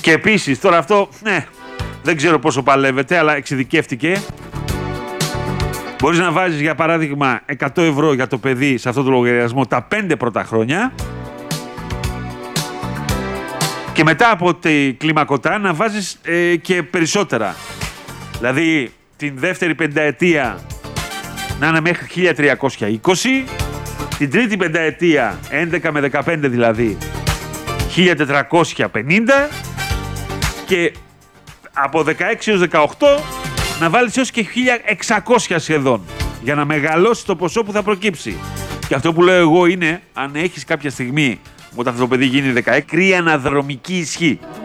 Και επίσης, τώρα αυτό, δεν ξέρω πόσο παλεύεται, αλλά εξειδικεύτηκε. Μπορείς να βάζεις, για παράδειγμα, 100 ευρώ για το παιδί σε αυτό το λογαριασμό τα 5 πρώτα χρόνια και μετά από τη κλιμακωτά να βάζεις και περισσότερα. Δηλαδή, την δεύτερη πενταετία να είναι μέχρι 1320, την τρίτη πενταετία, 11 με 15 δηλαδή, 1450 και από 16 έως 18 να βάλεις έως και 1600 σχεδόν για να μεγαλώσει το ποσό που θα προκύψει. Και αυτό που λέω εγώ είναι, αν έχεις κάποια στιγμή όταν αυτό το παιδί γίνει 16, κρύα αναδρομική ισχύ.